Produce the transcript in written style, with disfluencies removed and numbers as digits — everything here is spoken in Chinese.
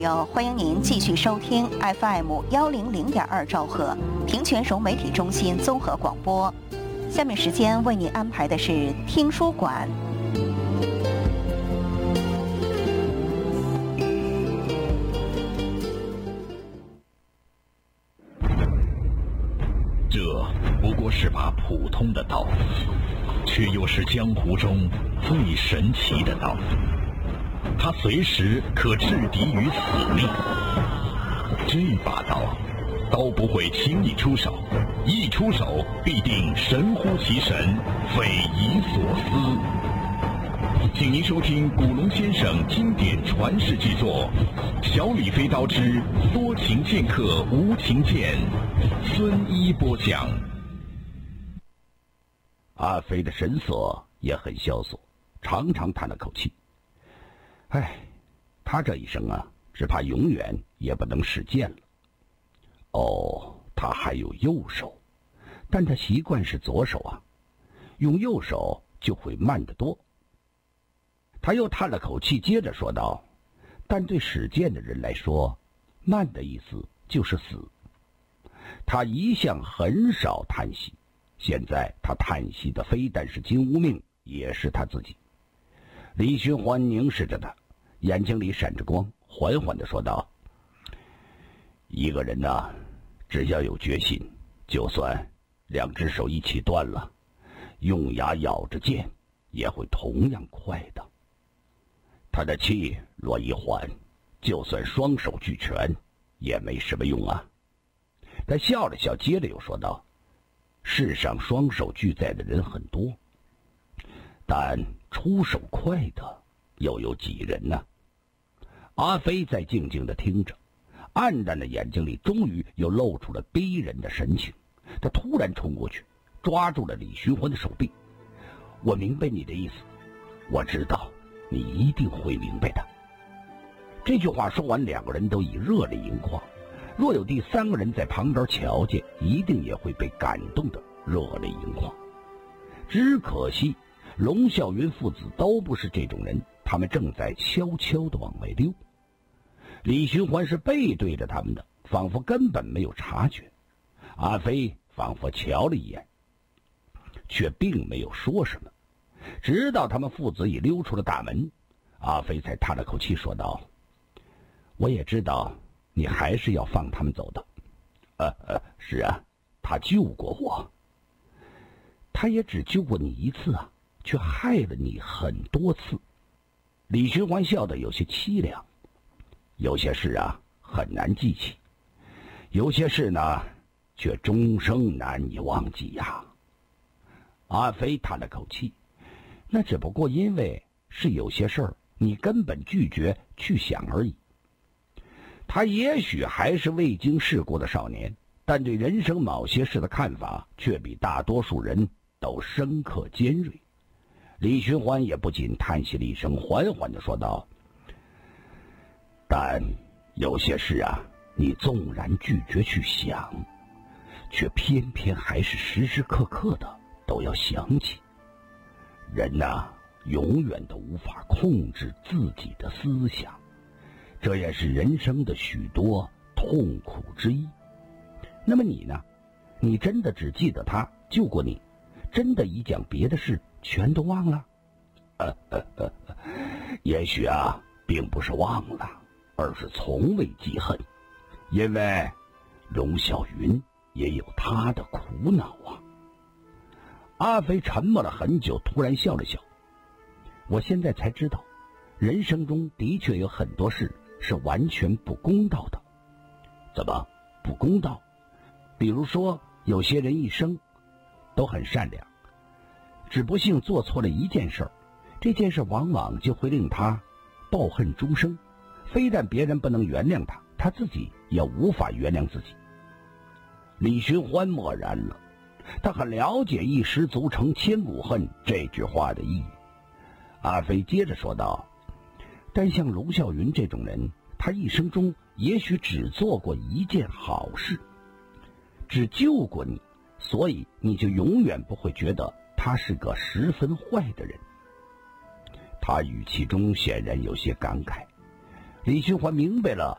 欢迎您继续收听 FM100.2兆赫平泉省媒体中心综合广播。下面时间为您安排的是听书馆。 这不过是把普通的刀，却又是江湖中最神奇的刀。它随时可置敌于死命。这把刀，刀不会轻易出手，一出手必定神乎其神，匪夷所思。请您收听古龙先生经典传世巨作《小李飞刀之多情剑客无情剑》，孙一播讲。 阿飞的神色也很萧索，长长叹了口气。他这一生啊，只怕永远也不能使剑了。他还有右手，但他习惯是左手啊，用右手就会慢得多。他又叹了口气，接着说道：但对使剑的人来说，慢的意思就是死。他一向很少叹息，现在他叹息的非但是金无命，也是他自己。李寻欢凝视着他，眼睛里闪着光，缓缓地说道：一个人呐，只要有决心，就算两只手一起断了，用牙咬着剑也会同样快的。他的气若一缓，就算双手俱全也没什么用啊。他笑了笑，接着又说道：世上双手俱在的人很多，但出手快的又有几人呢？阿飞在静静地听着，暗淡的眼睛里终于又露出了逼人的神情。他突然冲过去，抓住了李寻欢的手臂。我明白你的意思，我知道你一定会明白的。这句话说完，两个人都已热泪盈眶。若有第三个人在旁边瞧见，一定也会被感动的热泪盈眶。只可惜龙啸云父子都不是这种人，他们正在悄悄地往外溜。李寻欢是背对着他们的，仿佛根本没有察觉。阿飞仿佛瞧了一眼，却并没有说什么。直到他们父子已溜出了大门，阿飞才叹了口气说道：我也知道你还是要放他们走的。是啊，他救过我。他也只救过你一次啊，却害了你很多次。李寻欢笑得有些凄凉。有些事啊很难记起，有些事呢却终生难以忘记呀。阿飞叹了口气，那只不过因为是有些事儿你根本拒绝去想而已。他也许还是未经世故的少年，但对人生某些事的看法却比大多数人都深刻尖锐。李寻欢也不禁叹息了一声，缓缓地说道：但有些事啊，你纵然拒绝去想，却偏偏还是时时刻刻的都要想起。人呐，永远都无法控制自己的思想，这也是人生的许多痛苦之一。那么你呢？你真的只记得他救过你，真的一讲别的事全都忘了？也许啊，并不是忘了，而是从未记恨，因为龙啸云也有他的苦恼啊。阿飞沉默了很久，突然笑了笑。我现在才知道，人生中的确有很多事是完全不公道的。怎么不公道？比如说，有些人一生都很善良，只不幸做错了一件事儿，这件事往往就会令他抱恨终生，非但别人不能原谅他，他自己也无法原谅自己。李寻欢默然了，他很了解一失足成千古恨这句话的意义。阿飞接着说道：但像龙啸云这种人，他一生中也许只做过一件好事，只救过你，所以你就永远不会觉得他是个十分坏的人。他语气中显然有些感慨。李寻欢明白了